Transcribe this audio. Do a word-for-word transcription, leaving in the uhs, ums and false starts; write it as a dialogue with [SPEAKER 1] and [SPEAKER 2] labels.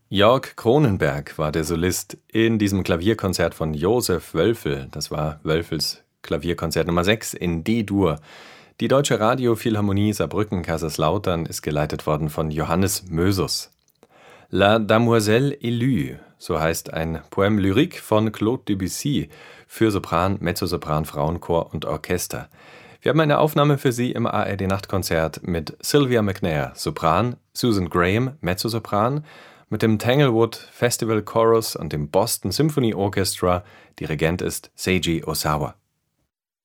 [SPEAKER 1] Jörg Cronenberg war der Solist in diesem Klavierkonzert von Josef Wölfel. Das war Wölfels Klavierkonzert Nummer sechs in D-Dur. Die Deutsche Radiophilharmonie Saarbrücken-Kaiserslautern ist geleitet worden von Johannes Mösus. La Damoiselle élue, so heißt ein Poème lyrique von Claude Debussy für Sopran, Mezzosopran, Frauenchor und Orchester. Wir haben eine Aufnahme für Sie im A R D-Nachtkonzert mit Sylvia McNair, Sopran, Susan Graham, Mezzosopran, mit dem Tanglewood Festival Chorus und dem Boston Symphony Orchestra. Dirigent ist Seiji Osawa.